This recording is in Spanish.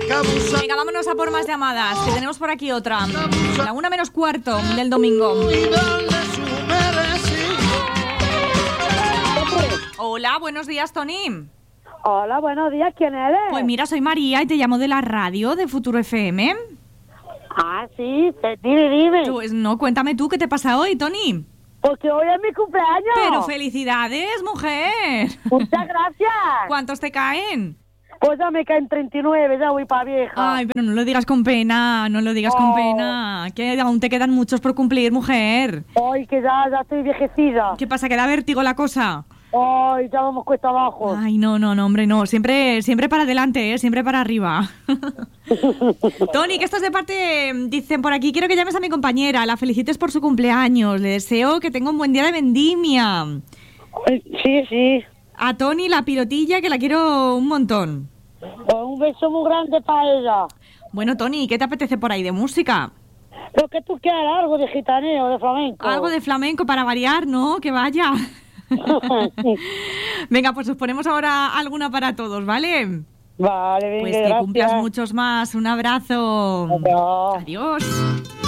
Venga, vámonos a por más llamadas, que tenemos por aquí otra. La 1:45 del domingo. Hola, buenos días, Tony. Hola, buenos días, ¿quién eres? Pues mira, soy María y te llamo de la radio de Futuro FM. Ah, sí, dime. Pues no, cuéntame tú, ¿qué te pasa hoy, Tony? Porque hoy es mi cumpleaños. Pero felicidades, mujer. Muchas gracias. ¿Cuántos te caen? Pues ya me caen 39, ya voy para vieja. Ay, pero no lo digas con pena, no lo digas con pena. Que aún te quedan muchos por cumplir, mujer. Ay, que ya estoy viejecida. ¿Qué pasa, que da vértigo la cosa? Ay, ya vamos cuesta abajo. Ay, no, hombre, no. Siempre para adelante, siempre para arriba. Tony, que estás de parte, dicen por aquí, quiero que llames a mi compañera, la felicites por su cumpleaños, le deseo que tenga un buen día de vendimia. Sí. A Tony la pirotilla, que la quiero un montón. Pues un beso muy grande para ella. Bueno, Tony, ¿qué te apetece por ahí de música? Lo que tú quieras, algo de gitaneo, de flamenco. Algo de flamenco para variar, ¿no? Que vaya. Venga, pues os ponemos ahora alguna para todos, ¿vale? Vale, venga, pues que gracias. cumplas muchos más. Un abrazo. Adiós. Adiós.